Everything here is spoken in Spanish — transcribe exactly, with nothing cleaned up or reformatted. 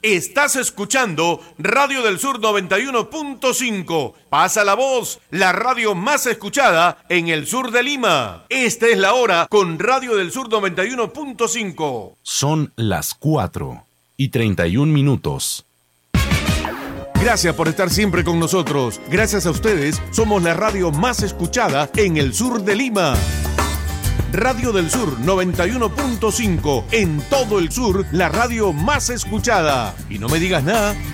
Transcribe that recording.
Estás escuchando Radio del Sur noventa y uno punto cinco. Pasa la voz, la radio más escuchada en el sur de Lima. Esta es la hora con Radio del Sur noventa y uno punto cinco. Son las cuatro y treinta y un minutos. Gracias por estar siempre con nosotros. Gracias a ustedes, somos la radio más escuchada en el sur de Lima. Radio del Sur noventa y uno punto cinco. En todo el sur, la radio más escuchada. Y no me digas nada,